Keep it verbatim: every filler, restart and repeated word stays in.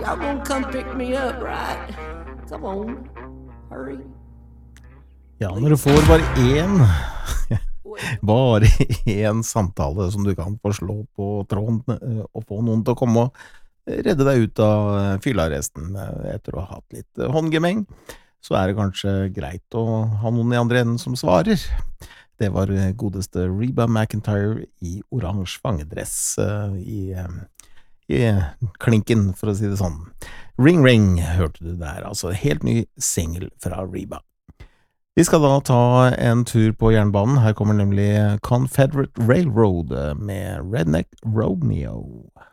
Y'all gonna come pick me up, right? Come on, hurry. Ja, når du får bare én bare én samtale som du kan få slå på tråden eh, og få noen til å komme og redde deg ut av eh, fyllearresten eh, etter å ha hatt litt eh, håndgemeng, så er det kanskje greit å ha noen i andre enden som svarer. Det var eh, godeste Reba McEntire i oransje fangedress eh, i, eh, i klinken, for å si det sånn. Ring Ring hørte du der, altså helt ny single fra Reba. Vi skal da ta en tur på jernbanen. Her kommer nemlig Confederate Railroad med Redneck Romeo.